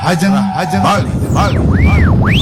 Rahajang Bali, Bali.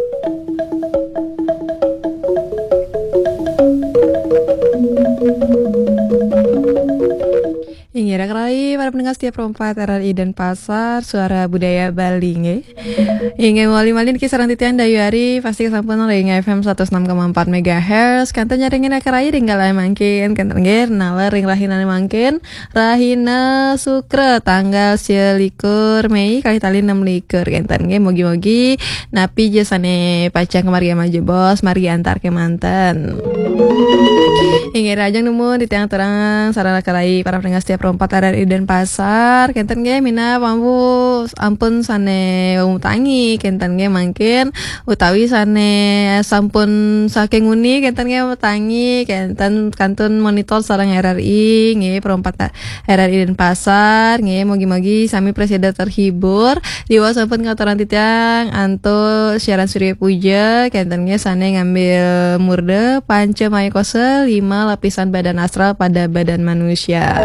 Ingira kerai para pendengar setiap perempat RRI dan Pasar Suara Budaya Bali nge. Inge wali-wali kisaran titian dayuari pasti kesampun oleh FM 106,4 MHz. Kantor nyaringin kerai tinggal mangkin kantor nge nala ring rahina mangkin Rahina Sukre tanggal 21 Mei kali tali 6 likur kantor nge mogi-mogi napi jasane pacang kemari maju bos mari antar ke manten. Inge rajang nemu di tiang terang sarana kerai para pendengar setiap perempat RRI dan Pasar kenten ge mina pampu ampun sane utangi kenten ge mangkin utawi sane sampun saking uni kenten ge utangi kenten kantun monitor sareng RRI nge perempat RRI dan Pasar nge mogi-mogi sami presiden terhibur diwa sampun katoran titiang anto siaran Surya Puja kenten ge sane ngambil murde panca mayakose 5 lapisan badan astral pada badan manusia.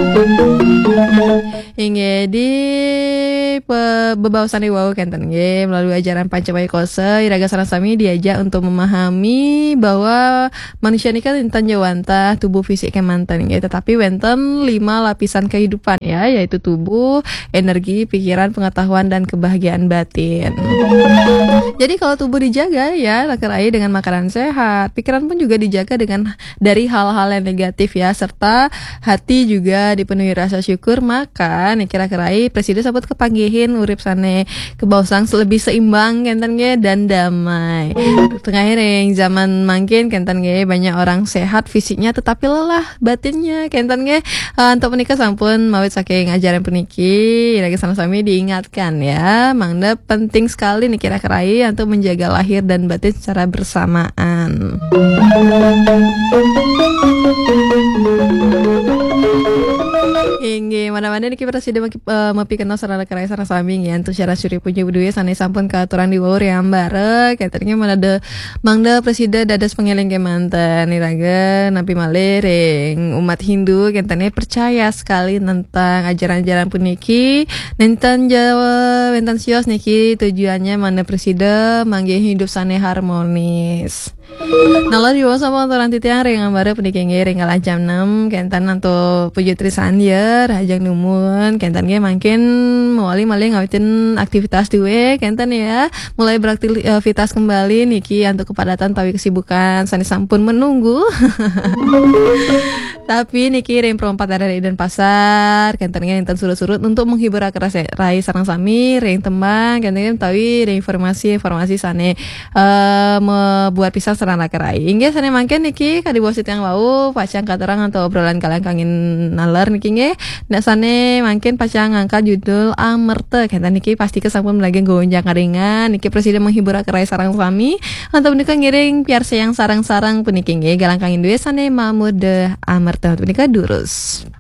Hingga di bebawasan iwau kenten ge melalui ajaran Pancamaya iraga sareng sami diajak untuk memahami bahwa manusia ini kan intan jawanta tubuh fisik kemanten ge tetapi wenten 5 lapisan kehidupan ya yaitu tubuh, energi, pikiran, pengetahuan dan kebahagiaan batin. Jadi kalau tubuh dijaga ya lakerai dengan makanan sehat, pikiran pun juga dijaga dengan dari hal-hal yang negatif ya serta hati juga dipenuhi rasa syukur maka nih kira-kirai presiden sempat kepanggihin urip sane kebausang lebih seimbang kenten ge dan damai. Tengah yang zaman mangkin kenten ge banyak orang sehat fisiknya tetapi lelah batinnya kenten ge untuk menikah sampun mawit saking ajaran peniki lagi sama-sami diingatkan ya mangda penting sekali nih kira-kirai untuk menjaga lahir dan batin secara bersamaan. Hingga mana-mana niki presiden mapi kenal sarana kerai sarana sami ya untuk syarat Surya Puja Budaya sanai sampun ke aturan di wawur yang bare katanya mana ada mangda presiden dadas pengeling ke mantan iraga napi malering umat Hindu katanya percaya sekali tentang ajaran-ajaran puniki nenten Jawa nenten sios niki tujuannya mana presiden manggih hidup sanai harmonis. Nala diwa sama aturan titiang ring ambare pendiking ge ring jam 6 kentan atau pujutri sandier hajang numun kentan ge mangkin mawali maling ngawitin aktivitas diwe kentan ya mulai beraktivitas kembali niki untuk kepadatan tawi kesibukan sani sampun menunggu. Tapi niki ring perempat RRI dan Pasar kentan ge enten surut-surut untuk menghibur akrasa rai sareng sami ring tembang kentan ge tawi ring informasi sane membuat pisah sarana kerai. Hingga sana mangken niki kadibosit yang wau pacang katerang atau obrolan kalian kangin nalar niki nge. Ndak sane mangken pacang ngangkat judul Amerte. Kata niki pasti kesampun lagi gonjang ringan. Niki presiden menghibur kerai sarang sami. Antau menika ngiring piar sayang sarang-sarang puniki nge galang kangin duwe sane mamude Amerte. Menika durus.